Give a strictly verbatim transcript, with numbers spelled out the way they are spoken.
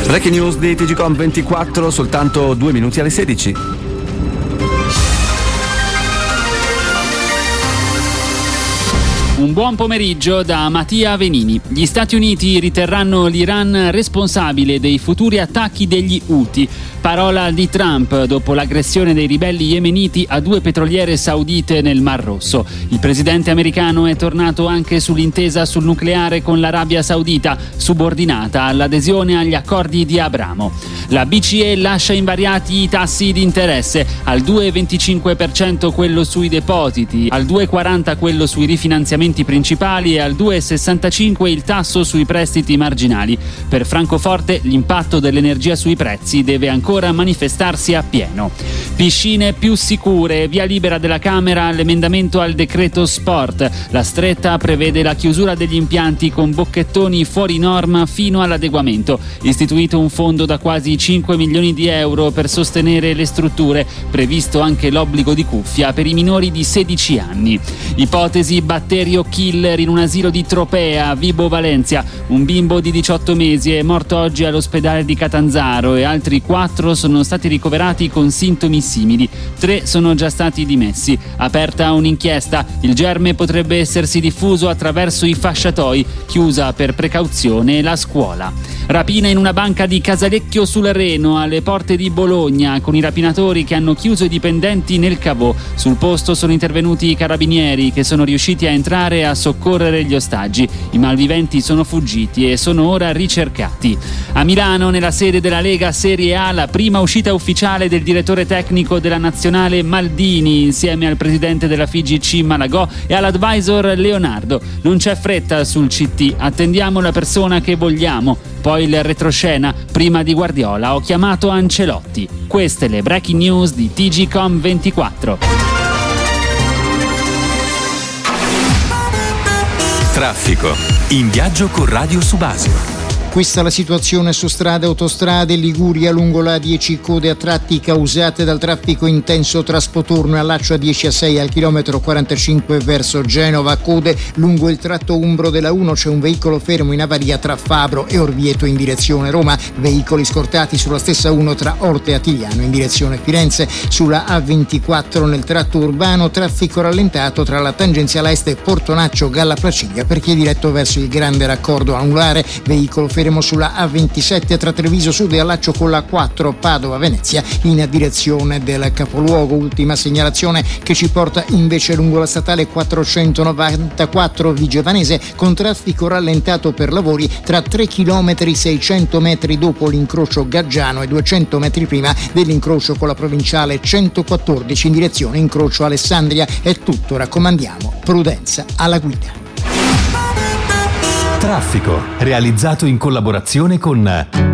Breaking news di T G Com ventiquattro, soltanto due minuti alle sedici. Un buon pomeriggio da Mattia Venini. Gli Stati Uniti riterranno l'Iran responsabile dei futuri attacchi degli Houthi. Parola di Trump dopo l'aggressione dei ribelli yemeniti a due petroliere saudite nel Mar Rosso. Il presidente americano è tornato anche sull'intesa sul nucleare con l'Arabia Saudita, subordinata all'adesione agli accordi di Abramo. La B C E lascia invariati i tassi di interesse, al due virgola venticinque per cento quello sui depositi, al due virgola quaranta per cento quello sui rifinanziamenti principali e al due virgola sessantacinque per cento il tasso sui prestiti marginali. Per Francoforte l'impatto dell'energia sui prezzi deve ancora manifestarsi appieno. Piscine più sicure, via libera della Camera all'emendamento al decreto sport. La stretta prevede la chiusura degli impianti con bocchettoni fuori norma fino all'adeguamento. Istituito un fondo da quasi cinque milioni di euro per sostenere le strutture, previsto anche l'obbligo di cuffia per i minori di sedici anni. Ipotesi batterio killer in un asilo di Tropea, Vibo Valencia. Un bimbo di diciotto mesi è morto oggi all'ospedale di Catanzaro e altri quattro sono stati ricoverati con sintomi simili. Tre sono già stati dimessi. Aperta un'inchiesta. Il germe potrebbe essersi diffuso attraverso i fasciatoi. Chiusa per precauzione la scuola. Rapina in una banca di Casalecchio sul Reno, alle porte di Bologna, con i rapinatori che hanno chiuso i dipendenti nel cavò. Sul posto sono intervenuti i carabinieri che sono riusciti a entrare e a soccorrere gli ostaggi. I malviventi sono fuggiti e sono ora ricercati. A Milano, nella sede della Lega Serie A, la prima uscita ufficiale del direttore tecnico della nazionale Maldini insieme al presidente della F I G C Malagò e all'advisor Leonardo. Non c'è fretta sul C T, attendiamo la persona che vogliamo. Poi il retroscena, prima di Guardiola ho chiamato Ancelotti. Queste le breaking news di T G Com ventiquattro. Traffico. In viaggio con Radio Subasio. Questa è la situazione su strade e autostrade. Liguria lungo la dieci, code a tratti causate dal traffico intenso tra Spotorno e allaccio A dieci A sei al chilometro quarantacinque verso Genova. Code lungo il tratto umbro della uno, c'è un veicolo fermo in avaria tra Fabro e Orvieto in direzione Roma. Veicoli scortati sulla stessa uno tra Orte e Attigliano in direzione Firenze. Sulla A ventiquattro nel tratto urbano traffico rallentato tra la tangenziale est e Portonaccio Galla Placidia per chi è diretto verso il grande raccordo anulare. Veicolo fermo sulla A ventisette tra Treviso Sud e allaccio con la quattro Padova Venezia in direzione del capoluogo. Ultima segnalazione che ci porta invece lungo la statale quattrocentonovantaquattro Vigevanese con traffico rallentato per lavori tra tre chilometri seicento metri dopo l'incrocio Gaggiano e duecento metri prima dell'incrocio con la provinciale centoquattordici in direzione incrocio Alessandria. È tutto, raccomandiamo prudenza alla guida. Traffico, realizzato in collaborazione con